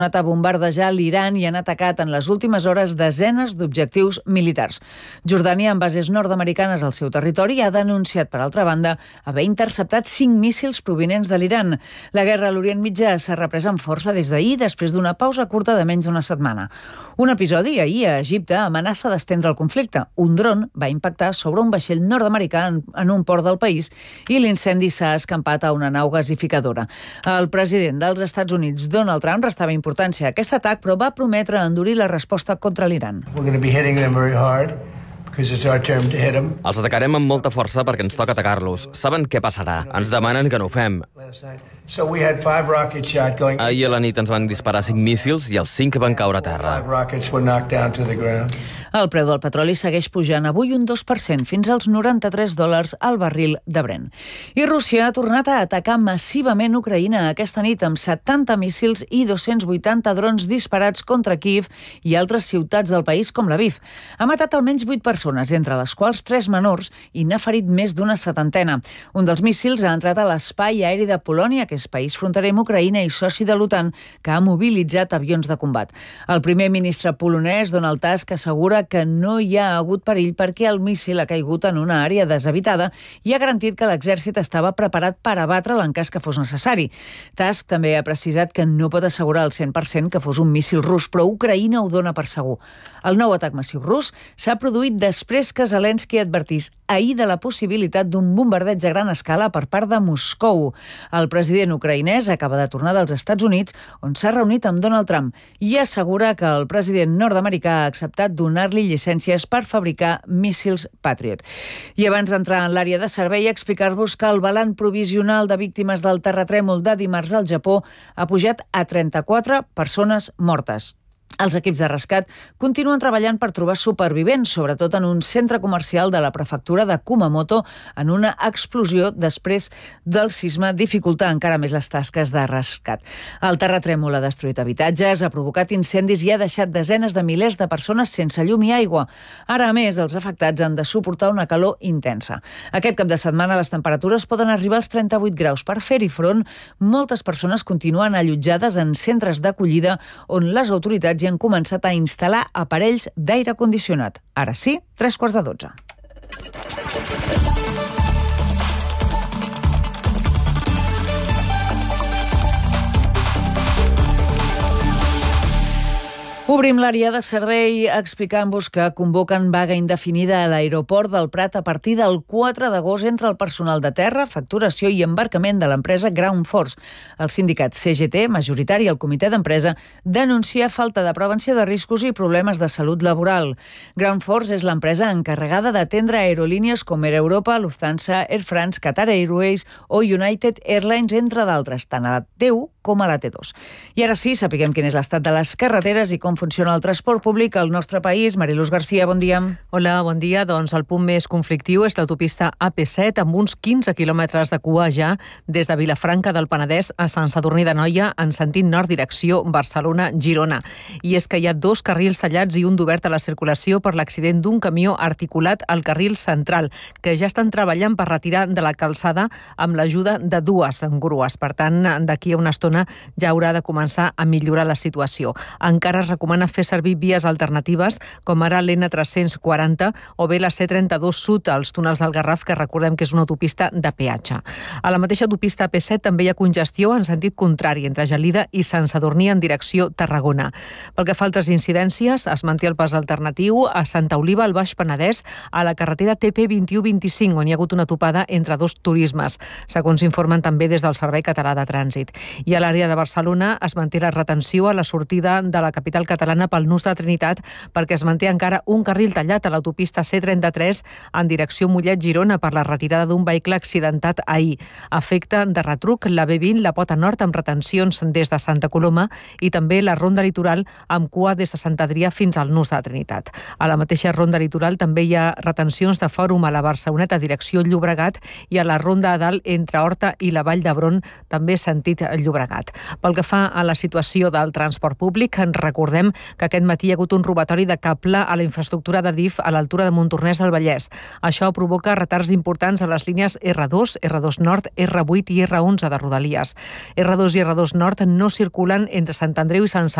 tornat a bombardejar l'Iran i han atacat en les últimes hores desenes d'objectius militars. Jordània, amb bases nord-americanes al seu territori, ha denunciat, per altra banda, haver interceptat 5 míssils provinents de l'Iran. La guerra a l'Orient Mitjà s'ha reprès amb força des d'ahir, després d'una pausa curta de menys d'una setmana. Un episodi ahir a Egipte amenaça d'estendre el conflicte. Un dron va impactar sobre un vaixell nord-americà en un port del país i l'incendi s'ha escampat a una nau gasificadora. El president dels Estats Units, Donald Trump, restava importància a aquest atac, però va prometre endurir la resposta contra l'Iran. Els atacarem amb molta força perquè ens toca atacar-los. Saben què passarà. Ens demanen que no ho fem. Ahir a la nit ens van disparar 5 míssils i els 5 van caure a terra. El preu del petroli segueix pujant avui un 2%, fins als $93 al barril de Brent. I Rússia ha tornat a atacar massivament Ucraïna aquesta nit amb 70 míssils i 280 drons disparats contra Kíev i altres ciutats del país com Lviv. Ha matat almenys 8 persones, entre les quals 3 menors, i n'ha ferit més d'una 70. Un dels míssils ha entrat a l'espai aeri de Polònia, que és país fronterer amb Ucraïna i soci de l'OTAN, que ha mobilitzat avions de combat. El primer ministre polonès, Donald Tusk, assegura que no hi ha hagut perill perquè el míssil ha caigut en una àrea deshabitada i ha garantit que l'exèrcit estava preparat per abatre'l en cas que fos necessari. Tusk també ha precisat que no pot assegurar al 100% que fos un míssil rus, però Ucraïna ho dona per segur. El nou atac massiu rus s'ha produït després que Zelensky advertís ahir de la possibilitat d'un bombardeig a gran escala per part de Moscou. El president ucraïnès acaba de tornar dels Estats Units, on s'ha reunit amb Donald Trump, i assegura que el president nord-americà ha acceptat donar-li llicències per fabricar míssils Patriot. I abans d'entrar en l'àrea de servei, explicar-vos que el balanç provisional de víctimes del terratrèmol de dimarts al Japó ha pujat a 34 persones mortes. Els equips de rescat continuen treballant per trobar supervivents, sobretot en un centre comercial de la prefectura de Kumamoto, en una explosió després del sisme dificulta encara més les tasques de rescat. El terratrèmol ha destruït habitatges, ha provocat incendis i ha deixat desenes de milers de persones sense llum i aigua. Ara, a més, els afectats han de suportar una calor intensa. Aquest cap de setmana les temperatures poden arribar als 38 graus. Per fer-hi front, moltes persones continuen allotjades en centres d'acollida on les autoritats i han començat a instal·lar aparells d'aire condicionat. Ara sí, 11:45. Obrim l'àrea de servei explicant-vos que convoquen vaga indefinida a l'aeroport del Prat a partir del 4 d'agost entre el personal de terra, facturació i embarcament de l'empresa Ground Force. El sindicat CGT, majoritari al comitè d'empresa, denuncia falta de prevenció de riscos i problemes de salut laboral. Ground Force és l'empresa encarregada d'atendre aerolínies com Air Europa, Lufthansa, Air France, Qatar Airways o United Airlines, entre d'altres, tant a la T1 com a la T2. I ara sí, sapiguem quin és l'estat de les carreteres i com funciona el transport públic al nostre país. Mariluz Garcia, bon dia. Hola, bon dia. Doncs el punt més conflictiu és l'autopista AP7, amb uns 15 quilòmetres de cua ja des de Vilafranca del Penedès a Sant Sadurní d'Anoia en sentit nord direcció Barcelona-Girona. I és que hi ha 2 carrils tallats i un d'obert a la circulació per l'accident d'un camió articulat al carril central, que ja estan treballant per retirar de la calçada amb l'ajuda de 2 grues. Per tant, d'aquí a una estona ja haurà de començar a millorar la situació. Encara es recomana fer servir vies alternatives, com ara l'N340 o bé la C32 Sud als túnels del Garraf, que recordem que és una autopista de peatge. A la mateixa autopista AP7 també hi ha congestió en sentit contrari entre Gelida i Sant Sadurní en direcció Tarragona. Pel que fa a altres incidències, es manté el pas alternatiu a Santa Oliva, al Baix Penedès, a la carretera TP 2125, on hi ha hagut una topada entre 2 turismes, segons informen també des del Servei Català de Trànsit. I a l'àrea de Barcelona es manté la retenció a la sortida de la capital catalana pel nus de Trinitat, perquè es manté encara un carril tallat a l'autopista C33 en direcció Mollet-Girona per la retirada d'un vehicle accidentat ahir. Afecta de retruc la B20, la pota nord, amb retencions des de Santa Coloma, i també la ronda litoral amb cua des de Sant Adrià fins al nus de Trinitat. A la mateixa ronda litoral també hi ha retencions de Fòrum a la Barceloneta direcció Llobregat i a la ronda a dalt entre Horta i la Vall d'Hebron, també sentit Llobregat. plegat. Pel que fa a la situació del transport públic, ens recordem que aquest matí hi ha hagut un robatori de cable a la infraestructura de DIF a l'altura de Montornès del Vallès. Això provoca retards importants a les línies R2, R2 Nord, R8 i R11 de Rodalies. R2 i R2 Nord no circulen entre Sant Andreu i Sant